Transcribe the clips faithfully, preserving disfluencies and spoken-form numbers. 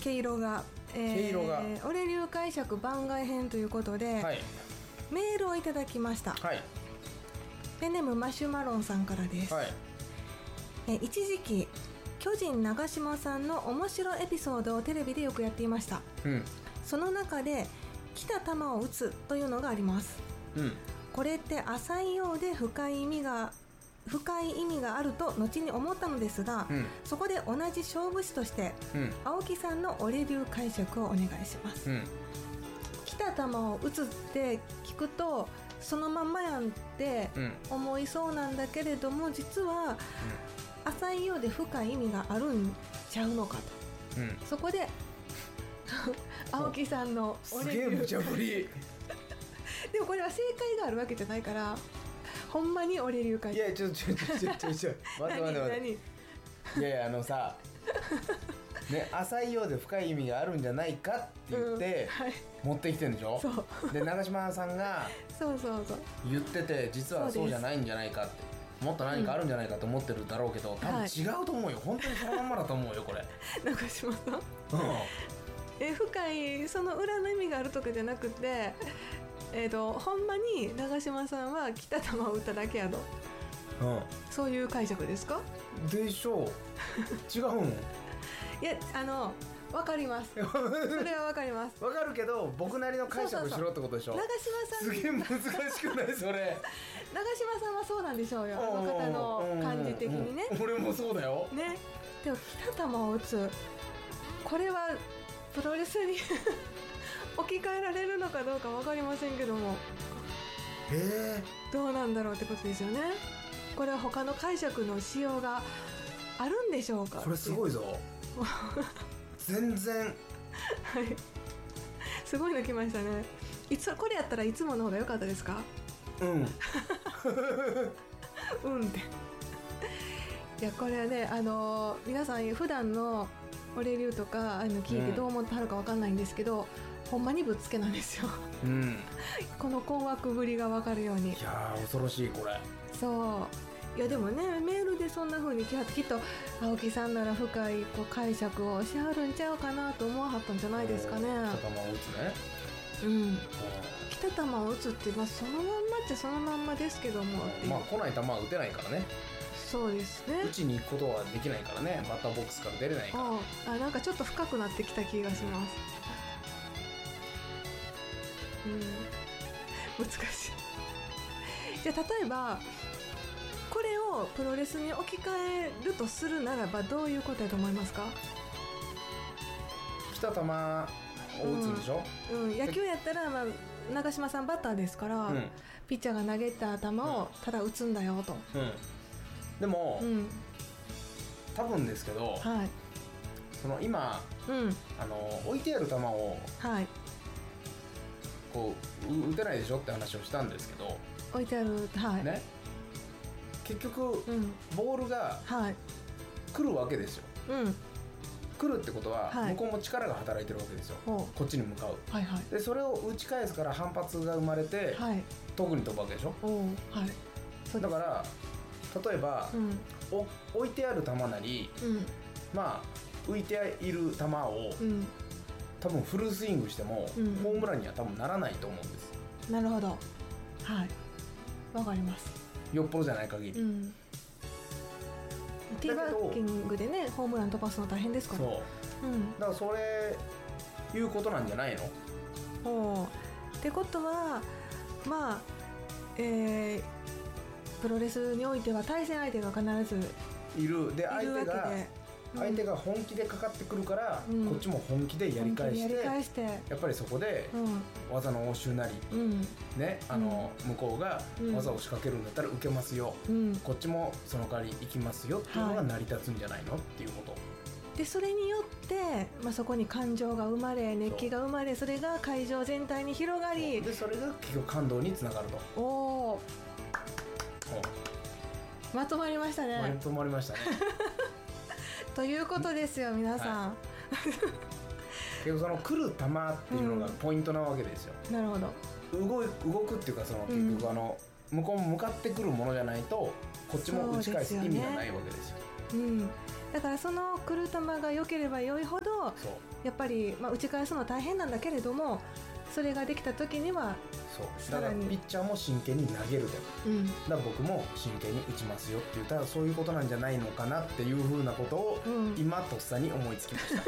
毛色が、えー、 毛色が俺流解釈番外編ということで、 はい、 メールをいただきました。 はい、 ペンネームマシュマロンさんからです。 はい、 えー、一時期巨人長嶋さんの面白いエピソードをテレビでよくやっていました、 うん、 その中で来た球を打つというのがあります、 うん、 これって浅いようで深い意味が深い意味があると後に思ったのですが、うん、そこで同じ勝負師として、うん、青木さんの俺流解釈をお願いします、うん、来た球を打つって聞くとそのまんまやんって思いそうなんだけれども、実は、うん、浅いようで深い意味があるんちゃうのかと、うん、そこで青木さんの俺流すげえ無茶ぶりでもこれは正解があるわけじゃないからほんまに俺流解釈。 いやちょちょちょちょちょちょ待って待って待っていやいやあのさね、浅いようで深い意味があるんじゃないかって言って、うんはい、持ってきてるんでしょ。そうで長嶋さんがそうそうそう言ってて実はそうじゃないんじゃないかって、もっと何かあるんじゃないかと思ってるだろうけど、うん、多分違うと思うよ、はい、本当にそのまんまだと思うよこれ長嶋さん、うん、え深いその裏の意味があるとかじゃなくて、えーと、ほんまに長嶋さんは来た球を打っただけやと、うん、そういう解釈ですかでしょう違うのいやあの分かりますそれは分かります分かるけど僕なりの解釈しろってことでしょ。 長嶋さんすげえ難しくないそれ長嶋さんはそうなんでしょうよ、あの方の感じ的にね。 俺もそうだよね。でも来た球を打つこれはプロレスに置き換えられるのかどうか分かりませんけども、 えー、どうなんだろうってことですよね。これは他の解釈の仕様があるんでしょうか。 これすごいぞ全然はいすごいの来ましたね。いつこれやったらいつもの方が良かったですか。 うんうんっていやこれはね、あのー、皆さん普段の俺流とかあの聞いてどう思ってはるか分かんないんですけど、うん、ほんまにぶっつけなんですよ、うん、この困惑ぶりが分かるように。 いやー恐ろしいこれ。 そういやでもねメールでそんな風に来はってきっと青木さんなら深いこう解釈をしはるんちゃうかなと思わはったんじゃないですかね。 来た球を打つね。 うん来た球を打つって、まあ、そのまんまっちゃそのまんまですけども、 まあ来ない球は打てないからね。 そうですね。 打ちに行くことはできないからね、バッターボックスから出れないから。 ああなんかちょっと深くなってきた気がします。うん難しい。じゃあ例えばこれをプロレスに置き換えるとするならばどういうことだと思いますか。 来た球を打つんでしょ、 うんうん、野球やったら、まあ、長嶋さんバッターですから、うん、ピッチャーが投げた球をただ打つんだよと、うん、 でも、うん、多分ですけど、はい、その今、うん、あの置いてある球を、はい、こう打てないでしょって話をしたんですけど、 置いてある、はいね、結局、うん、ボールが来るわけですよ、うん、来るってことは、はい、向こうも力が働いてるわけですよ、こっちに向かう、はいはい、でそれを打ち返すから反発が生まれて、はい、遠くに飛ぶわけでしょ、はい、だから例えば、うん、お置いてある球なり、うん、まあ浮いている球を、うん、多分フルスイングしても、うん、ホームランには多分ならないと思うんです。 なるほど、はいわかります。 よっぽどじゃない限り、うん、 ティーバッキングでねホームラン飛ばすの大変ですから。 そう、うん、だからそれいうことなんじゃないの。 おってことはまあ、えー、プロレスにおいては対戦相手が必ずいる。で相手が相手が本気でかかってくるから、うん、こっちも本気でやり返して、やり返してやっぱりそこで、うん、技の応酬なり、うんね、あの向こうが技を仕掛けるんだったら受けますよ、うん、こっちもその代わり行きますよっていうのが成り立つんじゃないの、はい、っていうことで、それによって、まあ、そこに感情が生まれ熱気が生まれ、それが会場全体に広がり、 でそれが結局感動につながると。 おーまとまりましたね。 まとまりましたねということですよ皆さん、はい、 結局その来る球っていうのがポイントなわけですよ、 うん、なるほど。 動い動くっていうかその結局あの、うん、向こうも向かってくるものじゃないとこっちも打ち返す意味がないわけですよ。 うん、 だからその来る球が良ければ良いほどやっぱり、まあ、打ち返すの大変なんだけれども、それができた時にはそうだからピッチャーも真剣に投げると、うん、だから僕も真剣に打ちますよって言ったらそういうことなんじゃないのかなっていうふうなことを、うん、今とっさに思いつきました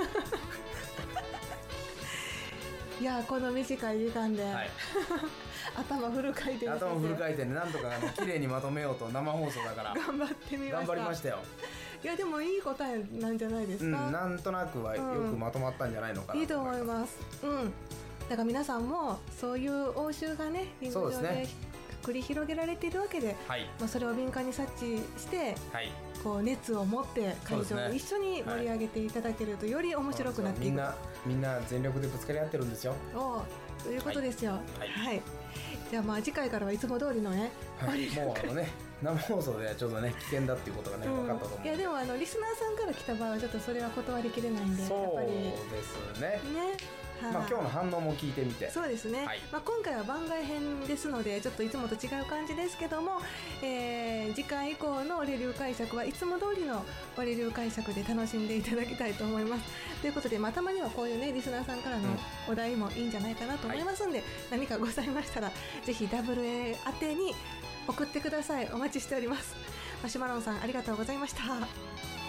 いやこの短い時間で、はい、頭フル回転頭フル回転でなんとかあの綺麗にまとめようと生放送だから頑張ってみました。 頑張りましたよ。 いやでもいい答えなんじゃないですか、 うん、なんとなくはよくまとまったんじゃないのかな、うん、 いいと思います。うんだから皆さんもそういう応酬がねリング上で繰り広げられているわけで、はいまあ、それを敏感に察知して、はい、こう熱を持って会場を一緒に盛り上げていただけるとより面白くなっていく。 みんなみんな全力でぶつかり合ってるんですよ。 おということですよ。はい、はいはい、じゃあまあ次回からはいつも通りのね、 はい、もうあのね生放送ではちょっとね危険だっていうことがね、うん、分かったと思う。 いやでもあのリスナーさんから来た場合はちょっとそれは断りきれないんで、 そうやっぱりですね。 ねまあ、今日の反応も聞いてみて。 そうですね、はいまあ、今回は番外編ですのでちょっといつもと違う感じですけども、えー、次回以降のオレ流解釈はいつも通りのオレ流解釈で楽しんでいただきたいと思います。ということで、まあ、たまにはこういうねリスナーさんからのお題もいいんじゃないかなと思いますんで、うんはい、何かございましたらぜひ ダブルエー 宛てに送ってください。お待ちしております。マシュマロンさんありがとうございました。